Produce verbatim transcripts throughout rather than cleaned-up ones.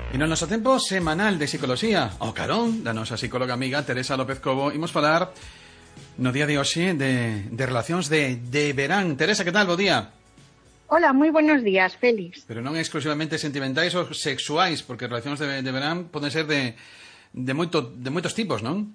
E no noso tempo semanal de psicoloxía, ao carón da nosa psicóloga amiga Teresa López Cobo, imos falar no día de hoxe de, de relacións de, de verán. Teresa, que tal? Bo día. Hola, moi buenos días, Félix. Pero non exclusivamente sentimentais ou sexuais, porque relacións de, de verán poden ser de, de, moito, de moitos tipos, non?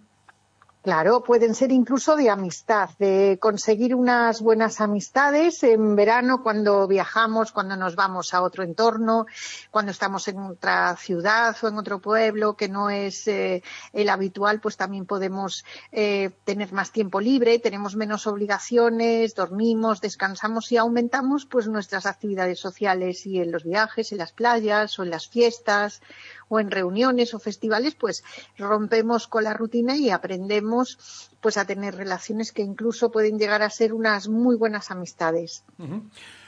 Claro, pueden ser incluso de amistad, de conseguir unas buenas amistades en verano cuando viajamos, cuando nos vamos a otro entorno, cuando estamos en otra ciudad o en otro pueblo que no es eh, el habitual, pues también podemos eh, tener más tiempo libre, tenemos menos obligaciones, dormimos, descansamos y aumentamos pues nuestras actividades sociales, y en los viajes, en las playas o en las fiestas o en reuniones o festivales, pues rompemos con la rutina y aprendemos pues a tener relaciones que incluso pueden llegar a ser unas muy buenas amistades. Uh-huh.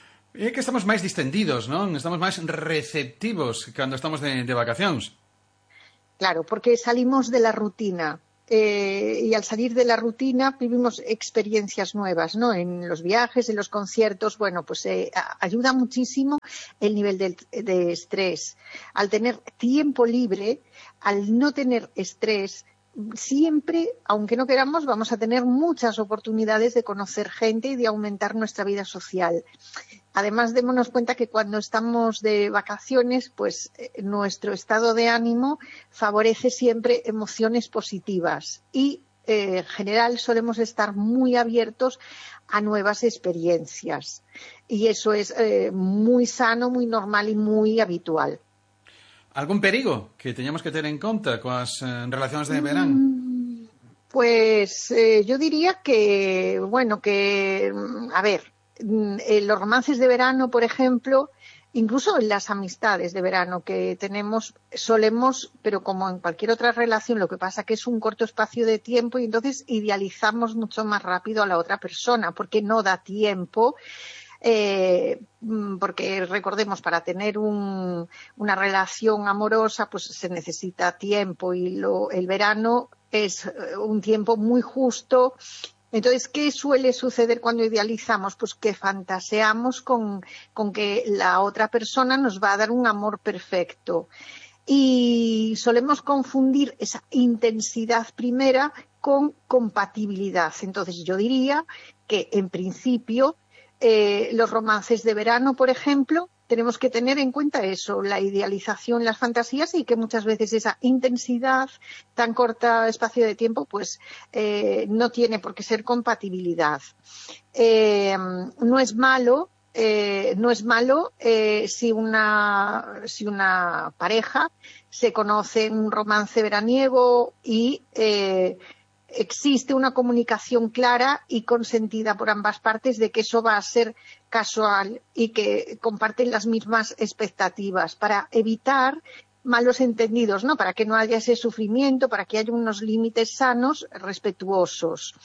É que estamos máis distendidos, non? Estamos máis receptivos cando estamos de, de vacacións. Claro, porque salimos de la rutina. Eh, y al salir de la rutina vivimos experiencias nuevas, ¿no? En los viajes, en los conciertos, bueno, pues eh, ayuda muchísimo el nivel de, de estrés. Al tener tiempo libre, al no tener estrés, siempre, aunque no queramos, vamos a tener muchas oportunidades de conocer gente y de aumentar nuestra vida social. Además, démonos cuenta que cuando estamos de vacaciones, pues eh, nuestro estado de ánimo favorece siempre emociones positivas y eh, en general solemos estar muy abiertos a nuevas experiencias. Y eso es eh, muy sano, muy normal y muy habitual. Algún perigo que teñamos que ter en conta coas eh, relacións de verán? Mm, pues eh, yo diría que, bueno, que, a ver, en los romances de verano, por ejemplo, incluso en las amistades de verano que tenemos, solemos, pero como en cualquier otra relación, lo que pasa que es un corto espacio de tiempo y entonces idealizamos mucho más rápido a la otra persona porque no da tiempo. Eh, porque recordemos, para tener un, una relación amorosa pues se necesita tiempo y lo, el verano es un tiempo muy justo. Entonces, ¿qué suele suceder cuando idealizamos? Pues que fantaseamos con, con que la otra persona nos va a dar un amor perfecto. Y solemos confundir esa intensidad primera con compatibilidad. Entonces, yo diría que, en principio, eh, los romances de verano, por ejemplo, tenemos que tener en cuenta eso, la idealización, las fantasías, y que muchas veces esa intensidad, tan corta espacio de tiempo, pues eh, no tiene por qué ser compatibilidad. Eh, no es malo, eh, no es malo eh, si una, si una pareja se conoce en un romance veraniego y eh, existe una comunicación clara y consentida por ambas partes de que eso va a ser casual y que comparten las mismas expectativas, para evitar malos entendidos, ¿no? Para que no haya ese sufrimiento, para que haya unos límites sanos, respetuosos.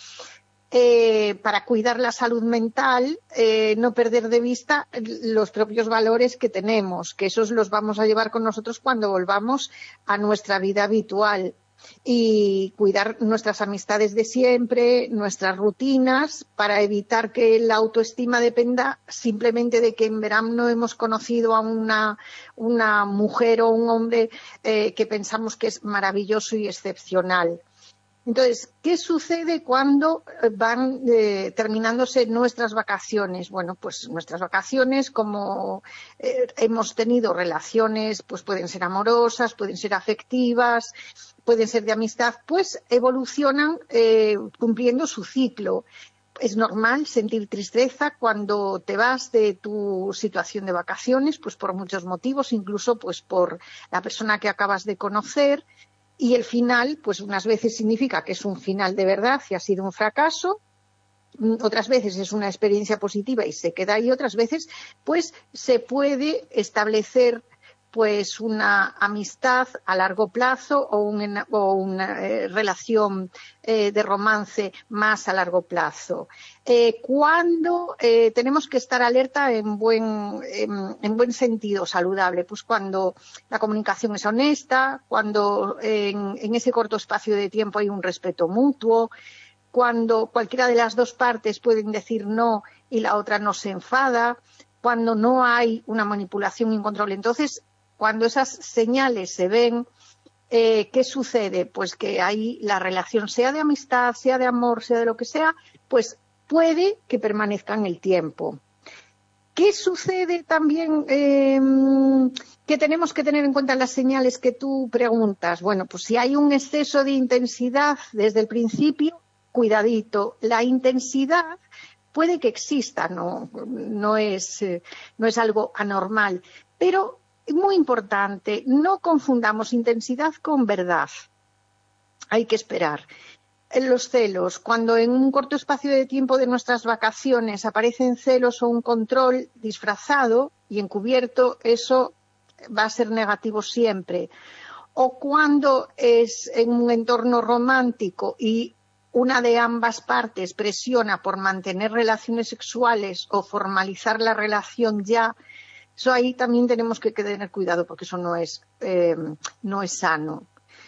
Eh, para cuidar la salud mental, eh, no perder de vista los propios valores que tenemos, que esos los vamos a llevar con nosotros cuando volvamos a nuestra vida habitual. Y cuidar nuestras amistades de siempre, nuestras rutinas, para evitar que la autoestima dependa simplemente de que en verano hemos conocido a una, una mujer o un hombre eh, que pensamos que es maravilloso y excepcional. Entonces, ¿qué sucede cuando van eh, terminándose nuestras vacaciones? Bueno, pues nuestras vacaciones, como eh, hemos tenido relaciones, pues pueden ser amorosas, pueden ser afectivas, pueden ser de amistad, pues evolucionan eh, cumpliendo su ciclo. Es normal sentir tristeza cuando te vas de tu situación de vacaciones, pues por muchos motivos, incluso pues por la persona que acabas de conocer. Y el final, pues unas veces significa que es un final de verdad y ha sido un fracaso, otras veces es una experiencia positiva y se queda ahí, otras veces pues se puede establecer pues una amistad a largo plazo o una, o una eh, relación eh, de romance más a largo plazo. Eh, cuando eh, tenemos que estar alerta en buen, en, en buen sentido, saludable, pues cuando la comunicación es honesta, cuando en, en ese corto espacio de tiempo hay un respeto mutuo, cuando cualquiera de las dos partes pueden decir no y la otra no se enfada, cuando no hay una manipulación incontrolable. Entonces, cuando esas señales se ven, eh, ¿qué sucede? Pues que ahí la relación, sea de amistad, sea de amor, sea de lo que sea, pues puede que permanezca en el tiempo. ¿Qué sucede también eh, que tenemos que tener en cuenta las señales que tú preguntas? Bueno, pues si hay un exceso de intensidad desde el principio, cuidadito. La intensidad puede que exista, no, no, es, eh, no es algo anormal, pero es muy importante, no confundamos intensidad con verdad. Hay que esperar. Los celos, cuando en un corto espacio de tiempo de nuestras vacaciones aparecen celos o un control disfrazado y encubierto, eso va a ser negativo siempre. O cuando es en un entorno romántico y una de ambas partes presiona por mantener relaciones sexuales o formalizar la relación ya, eso ahí también tenemos que tener cuidado porque eso no es, eh, no es sano.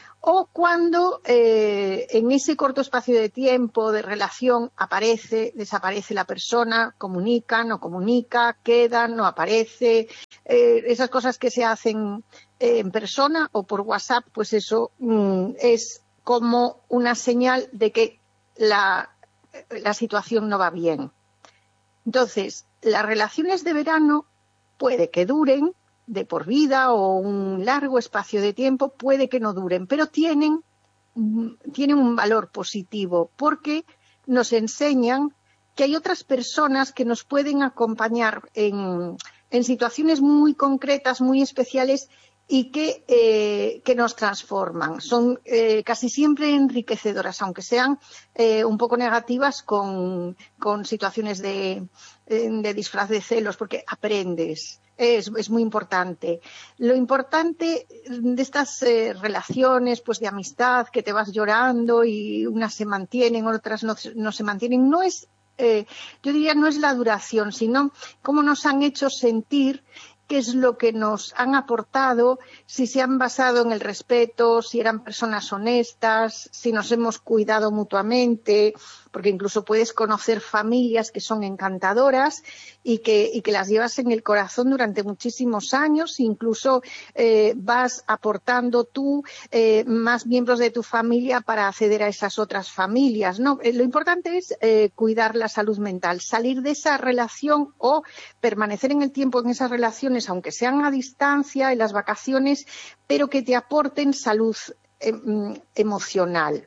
O cuando eh, en ese corto espacio de tiempo, de relación, aparece, desaparece la persona, comunica, no comunica, queda, no aparece, eh, esas cosas que se hacen eh, en persona o por WhatsApp, pues eso mm, es como una señal de que la, la situación no va bien. Entonces, las relaciones de verano puede que duren de por vida o un largo espacio de tiempo, puede que no duren, pero tienen, tienen un valor positivo porque nos enseñan que hay otras personas que nos pueden acompañar en, en situaciones muy concretas, muy especiales y que, eh, que nos transforman. Son eh, casi siempre enriquecedoras, aunque sean eh, un poco negativas con, con situaciones de, de disfraz de celos, porque aprendes. Es, es muy importante. Lo importante de estas eh, relaciones pues de amistad que te vas llorando y unas se mantienen, otras no, no se mantienen, no es, eh, yo diría, no es la duración, sino cómo nos han hecho sentir, qué es lo que nos han aportado, si se han basado en el respeto, si eran personas honestas, si nos hemos cuidado mutuamente, porque incluso puedes conocer familias que son encantadoras y que, y que las llevas en el corazón durante muchísimos años, incluso eh, vas aportando tú eh, más miembros de tu familia para acceder a esas otras familias, ¿no? Eh, lo importante es eh, cuidar la salud mental, salir de esa relación o permanecer en el tiempo en esas relaciones, aunque sean a distancia, en las vacaciones, pero que te aporten salud eh, emocional.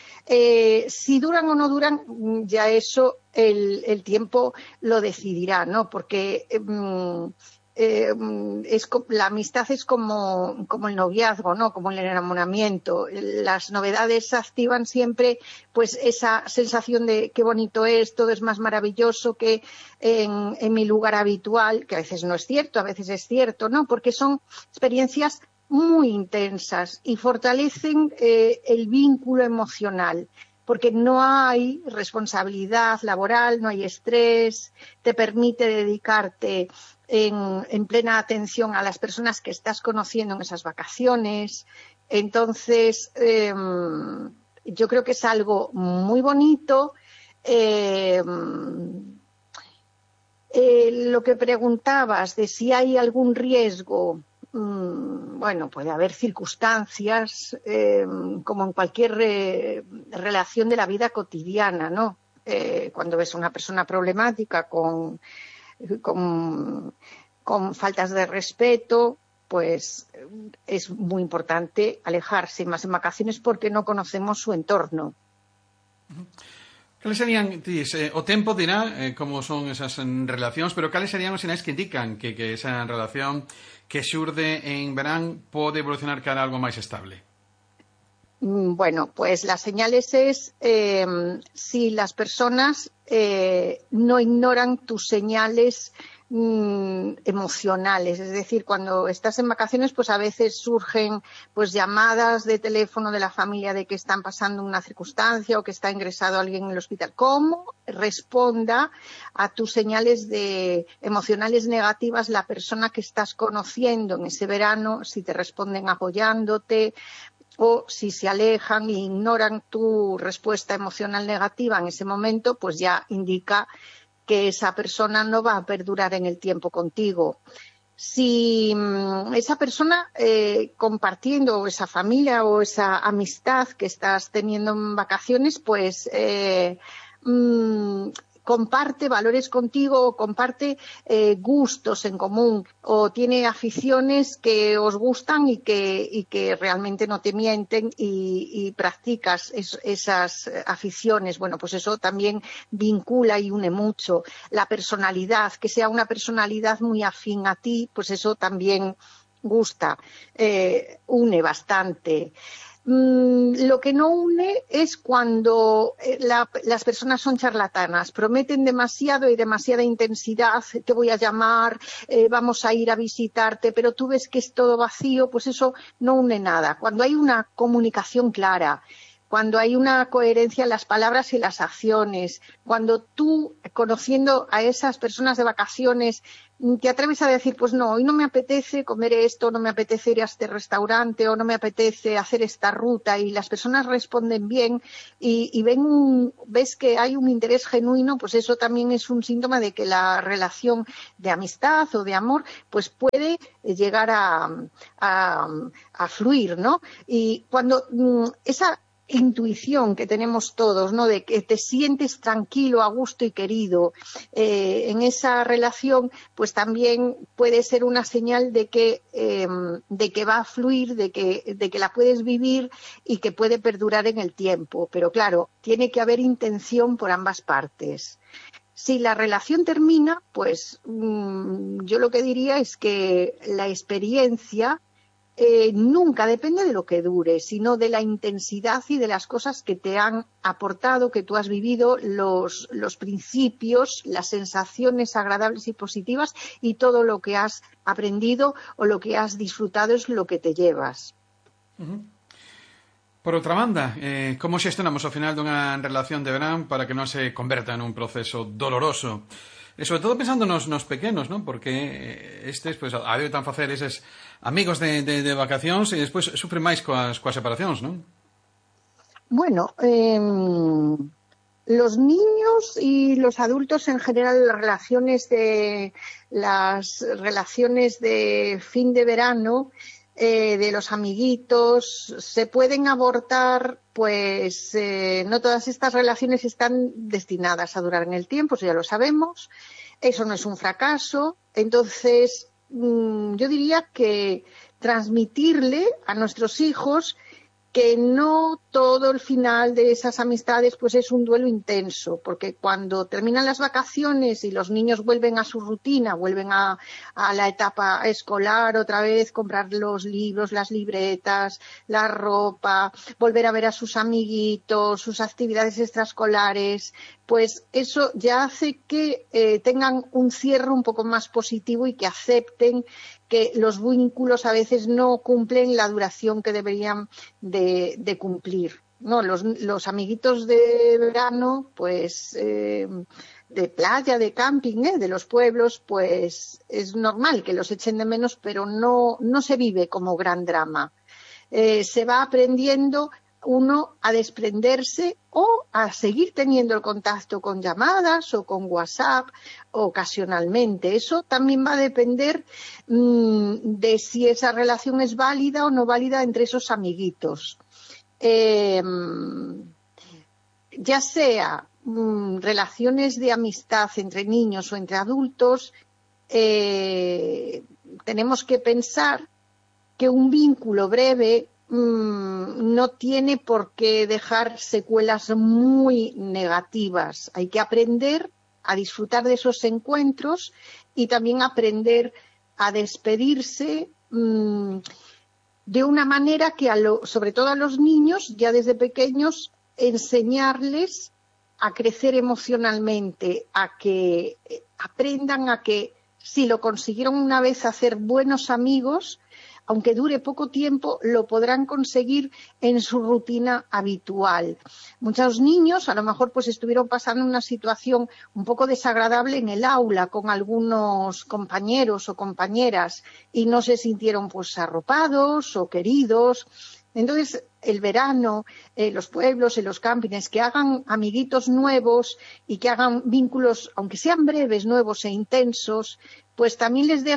Eh, si duran o no duran, ya eso el, el tiempo lo decidirá, ¿no? Porque eh, eh, es, la amistad es como, como el noviazgo, ¿no? Como el enamoramiento. Las novedades activan siempre pues esa sensación de qué bonito es, todo es más maravilloso que en, en mi lugar habitual, que a veces no es cierto, a veces es cierto, ¿no? Porque son experiencias muy intensas y fortalecen eh, el vínculo emocional, porque no hay responsabilidad laboral, no hay estrés, te permite dedicarte en, en plena atención a las personas que estás conociendo en esas vacaciones. Entonces, eh, yo creo que es algo muy bonito. Eh, eh, lo que preguntabas de si hay algún riesgo, bueno, puede haber circunstancias eh, como en cualquier eh, relación de la vida cotidiana, ¿no? Eh, cuando ves a una persona problemática con, con, con faltas de respeto, pues es muy importante alejarse, más en vacaciones porque no conocemos su entorno. Cales serían, tis, eh, o tempo dirá eh, como son esas relacións, pero cales serían os sinais que indican que, que esa relación que xurde en verán pode evolucionar cara a algo máis estable? Bueno, pues las señales es eh, si las personas eh, no ignoran tus señales mmm, emocionales, es decir, cuando estás en vacaciones, pues a veces surgen pues llamadas de teléfono de la familia de que están pasando una circunstancia o que está ingresado alguien en el hospital. ¿Cómo responda a tus señales de emocionales negativas la persona que estás conociendo en ese verano? Si te responden apoyándote, o si se alejan e ignoran tu respuesta emocional negativa en ese momento, pues ya indica que esa persona no va a perdurar en el tiempo contigo. si mmm, esa persona eh, compartiendo, o esa familia o esa amistad que estás teniendo en vacaciones, pues eh, mmm, comparte valores contigo, o comparte eh, gustos en común, o tiene aficiones que os gustan y que, y que realmente no te mienten, y, y practicas es, esas aficiones. Bueno, pues eso también vincula y une mucho. La personalidad, que sea una personalidad muy afín a ti, pues eso también gusta, eh, une bastante. Lo que no une es cuando la, las personas son charlatanas, prometen demasiado y demasiada intensidad, te voy a llamar, eh, vamos a ir a visitarte, pero tú ves que es todo vacío, pues eso no une nada. Cuando hay una comunicación clara, cuando hay una coherencia en las palabras y las acciones, cuando tú, conociendo a esas personas de vacaciones, te atreves a decir, pues no, hoy no me apetece comer esto, no me apetece ir a este restaurante, o no me apetece hacer esta ruta, y las personas responden bien y, y ven un, ves que hay un interés genuino, pues eso también es un síntoma de que la relación de amistad o de amor pues puede llegar a, a, a fluir, ¿no? Y cuando mmm, esa intuición que tenemos todos, ¿no?, de que te sientes tranquilo, a gusto y querido eh, en esa relación, pues también puede ser una señal de que, eh, de que va a fluir, de que, de que la puedes vivir y que puede perdurar en el tiempo. Pero claro, tiene que haber intención por ambas partes. Si la relación termina, pues mmm, yo lo que diría es que la experiencia Eh, nunca depende de lo que dure, sino de la intensidad y de las cosas que te han aportado, que tú has vivido, los, los principios, las sensaciones agradables y positivas, y todo lo que has aprendido o lo que has disfrutado es lo que te llevas. Uh-huh. Por outra banda, eh, como xestionamos ao final dunha relación de verán para que non se converta nun proceso doloroso? E sobre todo pensando nos, nos pequenos, ¿no? Porque estes, pues, adoitan facer eses amigos de, de, de vacacións e despois sufren máis coas, coas separacións, ¿no? Bueno, eh, los niños y los adultos en general, las relaciones de, las relaciones de fin de verano, Eh, de los amiguitos, se pueden abortar, pues eh, no todas estas relaciones están destinadas a durar en el tiempo, eso ya lo sabemos, eso no es un fracaso. Entonces mmm, yo diría que transmitirle a nuestros hijos que no todo el final de esas amistades pues es un duelo intenso, porque cuando terminan las vacaciones y los niños vuelven a su rutina, vuelven a, a la etapa escolar otra vez, comprar los libros, las libretas, la ropa, volver a ver a sus amiguitos, sus actividades extraescolares, pues eso ya hace que eh, tengan un cierre un poco más positivo y que acepten que los vínculos a veces no cumplen la duración que deberían de, de cumplir, ¿no? Los, los amiguitos de verano, pues eh, de playa, de camping, ¿eh? De los pueblos, pues es normal que los echen de menos, pero no, no se vive como gran drama. Eh, se va aprendiendo uno a desprenderse o a seguir teniendo el contacto con llamadas o con WhatsApp ocasionalmente. Eso también va a depender mmm, de si esa relación es válida o no válida entre esos amiguitos. Eh, ya sea mmm, relaciones de amistad entre niños o entre adultos, eh, tenemos que pensar que un vínculo breve no tiene por qué dejar secuelas muy negativas. Hay que aprender a disfrutar de esos encuentros y también aprender a despedirse mmm, de una manera que, a lo, sobre todo a los niños, ya desde pequeños, enseñarles a crecer emocionalmente, a que aprendan a que si lo consiguieron una vez hacer buenos amigos, aunque dure poco tiempo, lo podrán conseguir en su rutina habitual. Muchos niños a lo mejor pues estuvieron pasando una situación un poco desagradable en el aula con algunos compañeros o compañeras y no se sintieron pues arropados o queridos. Entonces, el verano, eh, los pueblos, en los campings, que hagan amiguitos nuevos y que hagan vínculos, aunque sean breves, nuevos e intensos, pues también les deja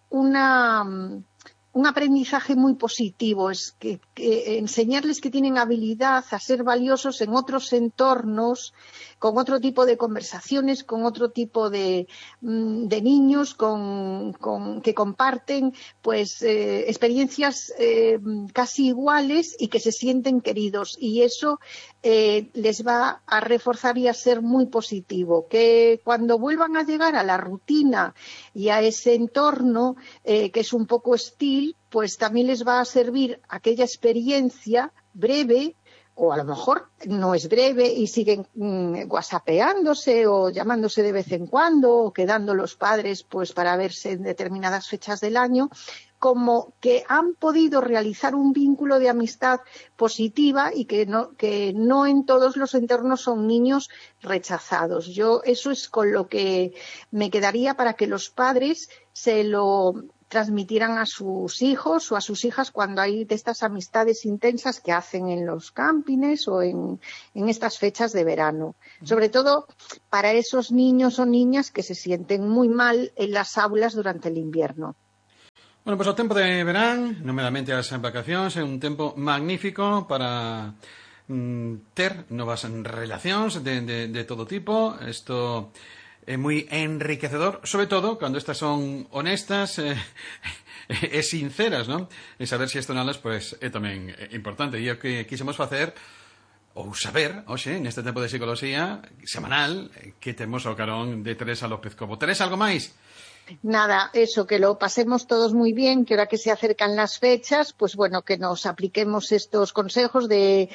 una... un aprendizaje muy positivo, es que, que enseñarles que tienen habilidad a ser valiosos en otros entornos, con otro tipo de conversaciones, con otro tipo de, de niños con, con, que comparten pues eh, experiencias eh, casi iguales y que se sienten queridos, y eso eh, les va a reforzar y a ser muy positivo, que cuando vuelvan a llegar a la rutina y a ese entorno eh, que es un poco hostil, pues también les va a servir aquella experiencia breve, o a lo mejor no es breve y siguen mmm, whatsappeándose o llamándose de vez en cuando, o quedando los padres pues para verse en determinadas fechas del año, como que han podido realizar un vínculo de amistad positiva y que no, que no en todos los entornos son niños rechazados. Yo eso es con lo que me quedaría, para que los padres se lo transmitieran a sus hijos o a sus hijas cuando hay de estas amistades intensas que hacen en los campings o en, en estas fechas de verano. Sobre todo para esos niños o niñas que se sienten muy mal en las aulas durante el invierno. Bueno, pues o tempo de verán, nomeadamente as vacacións, é un tempo magnífico para mm, ter novas relacións de, de, de todo tipo. Isto é moi enriquecedor, sobre todo cando estas son honestas e eh, eh, sinceras, non? E saber se isto nalas, pois, é tamén importante. E o que quixemos facer, ou saber, hoxe, neste tempo de psicología semanal, que temos ao carón de Teresa López Cobo. Teresa, algo máis? Nada, eso, que lo pasemos todos muy bien, que ahora que se acercan las fechas, pues bueno, que nos apliquemos estos consejos de,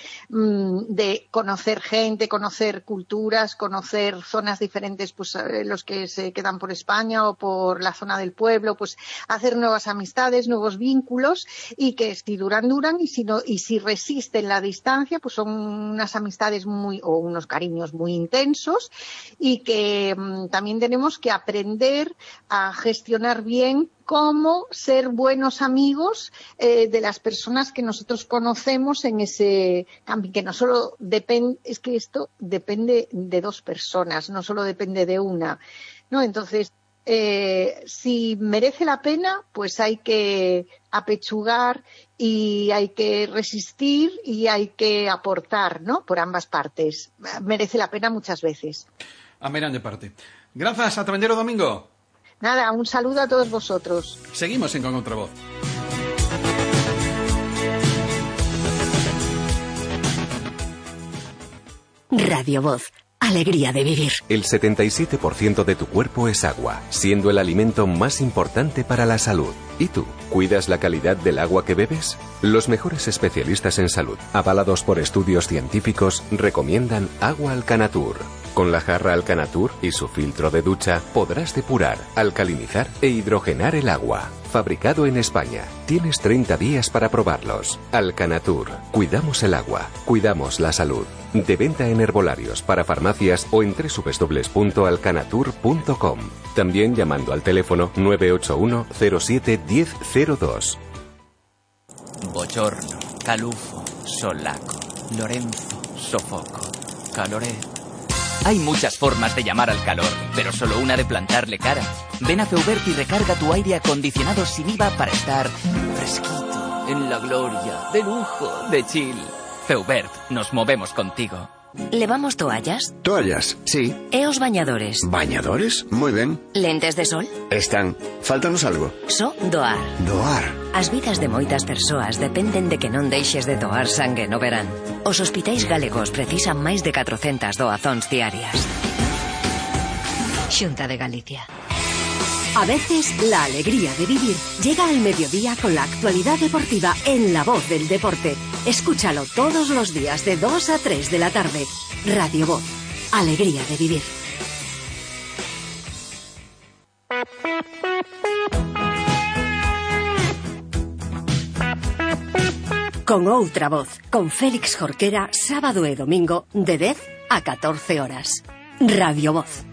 de conocer gente, conocer culturas, conocer zonas diferentes, pues los que se quedan por España o por la zona del pueblo, pues hacer nuevas amistades, nuevos vínculos, y que si duran, duran, y si no, y si resisten la distancia, pues son unas amistades muy, o unos cariños muy intensos, y que mmm, también tenemos que aprender a a gestionar bien cómo ser buenos amigos eh, de las personas que nosotros conocemos en ese camping, que no solo depende, es que esto depende de dos personas, no solo depende de una, ¿no? Entonces, eh, si merece la pena, pues hay que apechugar y hay que resistir y hay que aportar, ¿no? Por ambas partes. Merece la pena muchas veces. A grande parte. Grazas, ata vendero domingo. Nada, un saludo a todos vosotros. Seguimos en Con Outra Voz. Radio Voz. Alegría de vivir. El setenta y siete por ciento de tu cuerpo es agua, siendo el alimento más importante para la salud. ¿Y tú? ¿Cuidas la calidad del agua que bebes? Los mejores especialistas en salud, avalados por estudios científicos, recomiendan Agua Alcanatur. Con la jarra Alcanatur y su filtro de ducha podrás depurar, alcalinizar e hidrogenar el agua. Fabricado en España. Tienes treinta días para probarlos. Alcanatur. Cuidamos el agua. Cuidamos la salud. De venta en herbolarios, para farmacias o en doble u doble u doble u punto alcanatur punto com. También llamando al teléfono nueve ocho uno cero siete uno cero cero dos. Bochorno, calufo, solaco, Lorenzo, sofoco, caloret. Hay muchas formas de llamar al calor, pero solo una de plantarle cara. Ven a Feubert y recarga tu aire acondicionado sin I V A para estar fresquito, en la gloria, de lujo, de chill. Feubert, nos movemos contigo. ¿Levamos toallas? Toallas, sí. E os bañadores? ¿Bañadores? Moi ben. Lentes de sol? Están. Fáltanos algo. So doar. Doar. As vidas de moitas persoas dependen de que non deixes de doar sangue no verán. Os hospitais galegos precisan máis de catrocentas doazóns diarias. Xunta de Galicia. A veces, la alegría de vivir llega al mediodía con la actualidad deportiva en La Voz del Deporte. Escúchalo todos los días de dos a tres de la tarde. Radio Voz. Alegría de vivir. Con Outra Voz, con Félix Jorquera, sábado e domingo, de dez a catorce horas. Radio Voz.